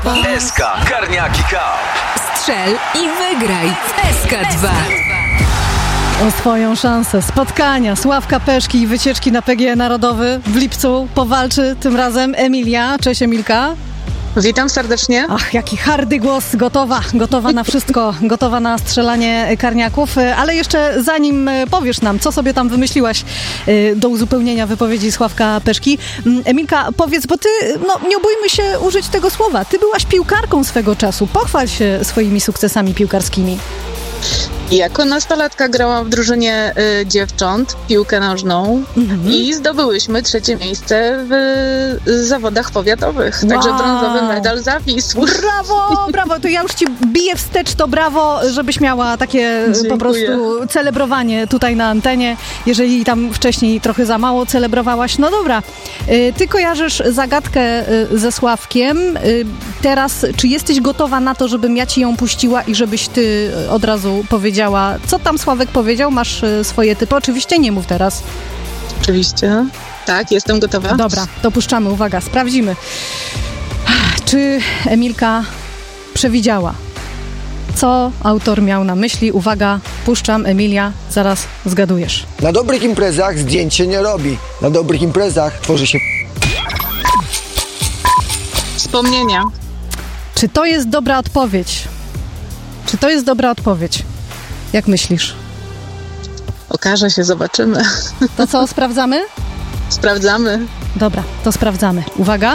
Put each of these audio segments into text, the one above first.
SK Karniaki Cup. Strzel i wygraj w SK2. O swoją szansę spotkania Sławka Peszki i wycieczki na PGE Narodowy w lipcu powalczy tym razem Emilia. Cześć Emilka. Witam serdecznie. Ach, jaki hardy głos, gotowa na wszystko, gotowa na strzelanie karniaków, ale jeszcze zanim powiesz nam, co sobie tam wymyśliłaś do uzupełnienia wypowiedzi Sławka Peszki, Emilka, powiedz, bo ty, nie bójmy się użyć tego słowa, ty byłaś piłkarką swego czasu, pochwal się swoimi sukcesami piłkarskimi. Jako nastolatka grałam w drużynie dziewcząt, piłkę nożną i zdobyłyśmy 3. miejsce w zawodach powiatowych. Także brązowy medal zawisł. Brawo, to ja już ci biję wstecz, to brawo, żebyś miała takie po prostu celebrowanie tutaj na antenie, jeżeli tam wcześniej trochę za mało celebrowałaś. No dobra, ty kojarzysz zagadkę ze Sławkiem. Teraz, czy jesteś gotowa na to, żebym ja ci ją puściła i żebyś ty od razu powiedziała, co tam Sławek powiedział? Masz swoje typy? Oczywiście nie mów teraz. Oczywiście. Tak, jestem gotowa. Dobra, to puszczamy. Uwaga, sprawdzimy. Czy Emilka przewidziała, co autor miał na myśli? Uwaga, puszczam. Emilia, zaraz zgadujesz. Na dobrych imprezach zdjęć się nie robi. Na dobrych imprezach tworzy się... Wspomnienia. Czy to jest dobra odpowiedź? Jak myślisz? Okaże się, zobaczymy. To co, sprawdzamy? Sprawdzamy. Dobra, to sprawdzamy. Uwaga.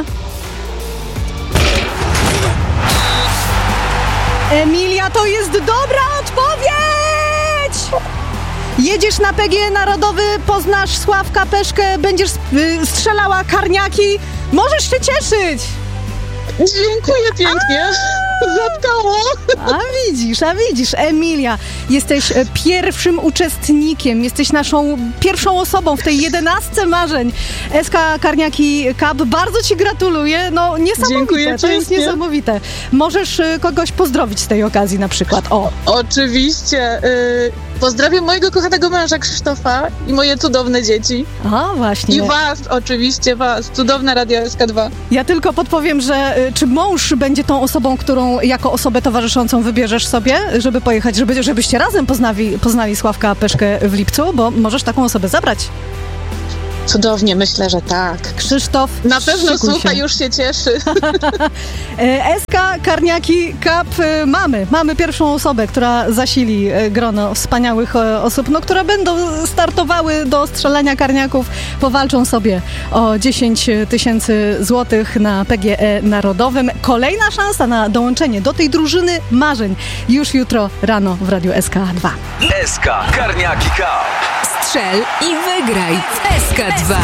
Emilia, to jest dobra odpowiedź! Jedziesz na PGE Narodowy, poznasz Sławka Peszkę, będziesz strzelała karniaki. Możesz się cieszyć! Dziękuję pięknie. Zatkało. A widzisz, Emilia, jesteś pierwszym uczestnikiem, jesteś naszą pierwszą osobą w tej 11 marzeń SK Karniaki Cup. Bardzo ci gratuluję, niesamowite, dziękuję, to jest niesamowite. Możesz kogoś pozdrowić z tej okazji na przykład, Oczywiście. Pozdrawiam mojego kochanego męża Krzysztofa i moje cudowne dzieci. A, właśnie. I was, oczywiście was, cudowne Radio SK2. Ja tylko podpowiem, że czy mąż będzie tą osobą, którą jako osobę towarzyszącą wybierzesz sobie, żeby pojechać, żebyście razem poznali Sławka Peszkę w lipcu, bo możesz taką osobę zabrać. Cudownie, myślę, że tak. Krzysztof, na pewno słucha, się. już się cieszy. SK Karniaki Cup mamy pierwszą osobę, która zasili grono wspaniałych osób, które będą startowały do strzelania karniaków, powalczą sobie o 10 000 złotych na PGE Narodowym. Kolejna szansa na dołączenie do tej drużyny marzeń już jutro rano w Radiu SK2. SK Karniaki Cup. Strzel i wygraj w SK2.